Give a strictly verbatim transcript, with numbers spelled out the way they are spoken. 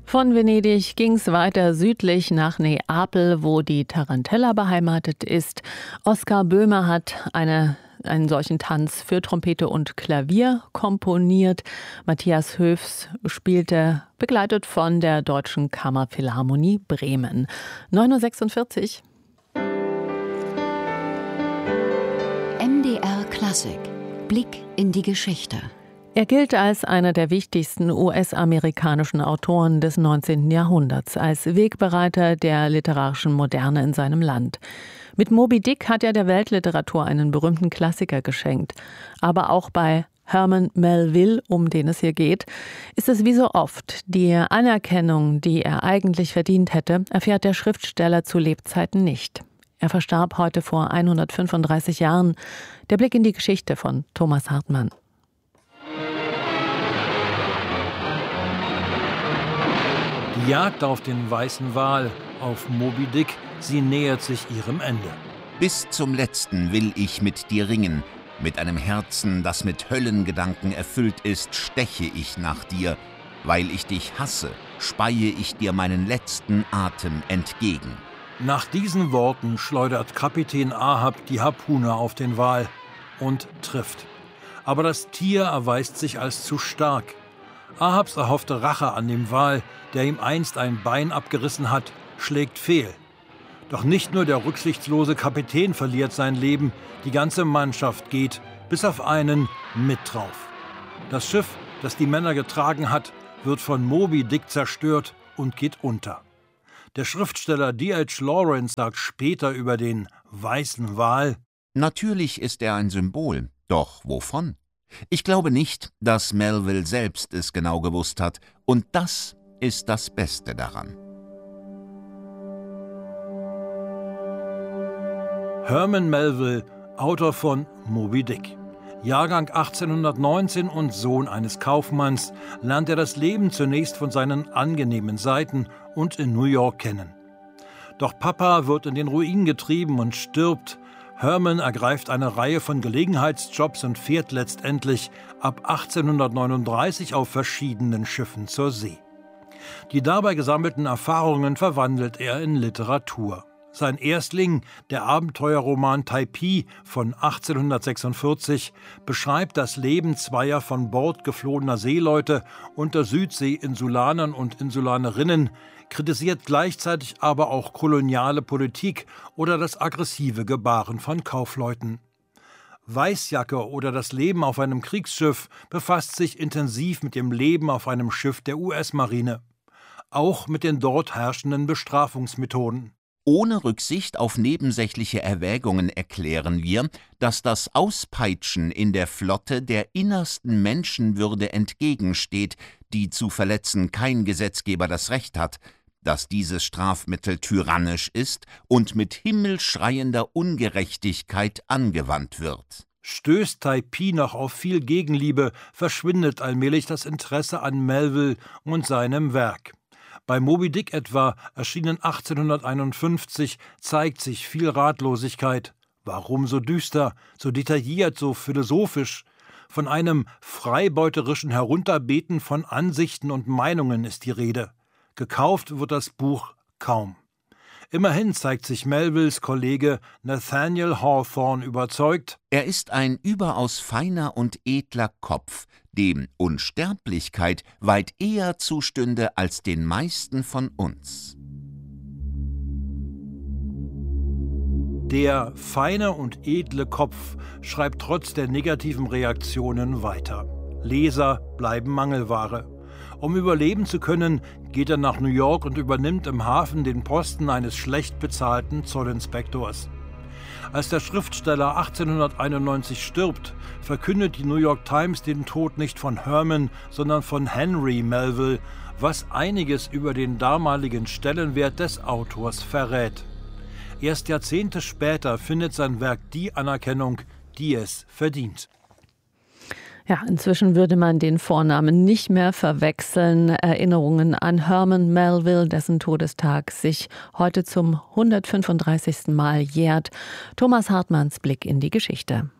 Von Venedig ging es weiter südlich nach Neapel, wo die Tarantella beheimatet ist. Oskar Böhme hat eine, einen solchen Tanz für Trompete und Klavier komponiert. Matthias Höfs spielte, begleitet von der Deutschen Kammerphilharmonie Bremen. neun Uhr sechsundvierzig. M D R Klassik. Blick in die Geschichte. Er gilt als einer der wichtigsten U S-amerikanischen Autoren des neunzehnten Jahrhunderts, als Wegbereiter der literarischen Moderne in seinem Land. Mit Moby Dick hat er der Weltliteratur einen berühmten Klassiker geschenkt. Aber auch bei Herman Melville, um den es hier geht, ist es wie so oft: die Anerkennung, die er eigentlich verdient hätte, erfährt der Schriftsteller zu Lebzeiten nicht. Er verstarb heute vor hundertfünfunddreißig Jahren. Der Blick in die Geschichte von Thomas Hartmann. Die Jagd auf den weißen Wal, auf Moby Dick, sie nähert sich ihrem Ende. Bis zum Letzten will ich mit dir ringen. Mit einem Herzen, das mit Höllengedanken erfüllt ist, steche ich nach dir. Weil ich dich hasse, speie ich dir meinen letzten Atem entgegen. Nach diesen Worten schleudert Kapitän Ahab die Harpune auf den Wal und trifft. Aber das Tier erweist sich als zu stark. Ahabs erhoffte Rache an dem Wal, der ihm einst ein Bein abgerissen hat, schlägt fehl. Doch nicht nur der rücksichtslose Kapitän verliert sein Leben, die ganze Mannschaft geht, bis auf einen, mit drauf. Das Schiff, das die Männer getragen hat, wird von Moby Dick zerstört und geht unter. Der Schriftsteller D H Lawrence sagt später über den weißen Wal: Natürlich ist er ein Symbol, doch wovon? Ich glaube nicht, dass Melville selbst es genau gewusst hat, und das ist das Beste daran. Herman Melville, Autor von Moby Dick. Jahrgang achtzehnhundertneunzehn und Sohn eines Kaufmanns, lernt er das Leben zunächst von seinen angenehmen Seiten und in New York kennen. Doch Papa wird in den Ruin getrieben und stirbt. Herman ergreift eine Reihe von Gelegenheitsjobs und fährt letztendlich ab achtzehnhundertneununddreißig auf verschiedenen Schiffen zur See. Die dabei gesammelten Erfahrungen verwandelt er in Literatur. Sein Erstling, der Abenteuerroman Typee von achtzehnhundertsechsundvierzig, beschreibt das Leben zweier von Bord geflohener Seeleute unter Südsee-Insulanern und Insulanerinnen, kritisiert gleichzeitig aber auch koloniale Politik oder das aggressive Gebaren von Kaufleuten. Weißjacke oder das Leben auf einem Kriegsschiff befasst sich intensiv mit dem Leben auf einem Schiff der U S-Marine. Auch mit den dort herrschenden Bestrafungsmethoden. Ohne Rücksicht auf nebensächliche Erwägungen erklären wir, dass das Auspeitschen in der Flotte der innersten Menschenwürde entgegensteht, die zu verletzen kein Gesetzgeber das Recht hat, dass dieses Strafmittel tyrannisch ist und mit himmelschreiender Ungerechtigkeit angewandt wird. Stößt Typee noch auf viel Gegenliebe, verschwindet allmählich das Interesse an Melville und seinem Werk. Bei Moby Dick etwa, erschienen achtzehnhunderteinundfünfzig, zeigt sich viel Ratlosigkeit. Warum so düster, so detailliert, so philosophisch? Von einem freibeuterischen Herunterbeten von Ansichten und Meinungen ist die Rede. Gekauft wird das Buch kaum. Immerhin zeigt sich Melvilles Kollege Nathaniel Hawthorne überzeugt: Er ist ein überaus feiner und edler Kopf, dem Unsterblichkeit weit eher zustünde als den meisten von uns. Der feine und edle Kopf schreibt trotz der negativen Reaktionen weiter. Leser bleiben Mangelware. Um überleben zu können, geht er nach New York und übernimmt im Hafen den Posten eines schlecht bezahlten Zollinspektors. Als der Schriftsteller achtzehnhunderteinundneunzig stirbt, verkündet die New York Times den Tod nicht von Herman, sondern von Henry Melville, was einiges über den damaligen Stellenwert des Autors verrät. Erst Jahrzehnte später findet sein Werk die Anerkennung, die es verdient. Ja, inzwischen würde man den Vornamen nicht mehr verwechseln. Erinnerungen an Herman Melville, dessen Todestag sich heute zum hundertfünfunddreißigsten Mal jährt. Thomas Hartmanns Blick in die Geschichte.